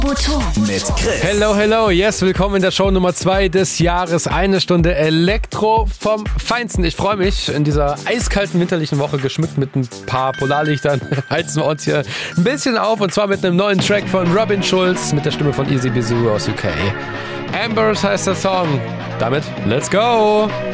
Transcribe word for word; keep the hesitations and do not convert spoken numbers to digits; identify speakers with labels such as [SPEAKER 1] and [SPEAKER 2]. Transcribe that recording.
[SPEAKER 1] Mit Chris.
[SPEAKER 2] Hello, hello, yes, willkommen in der Show Nummer zwei des Jahres. Eine Stunde Elektro vom Feinsten. Ich freue mich, in dieser eiskalten winterlichen Woche, geschmückt mit ein paar Polarlichtern, heizen wir uns hier ein bisschen auf. Und zwar mit einem neuen Track von Robin Schulz mit der Stimme von Easy Bizou aus U K. Ambers heißt der Song. Damit, let's go!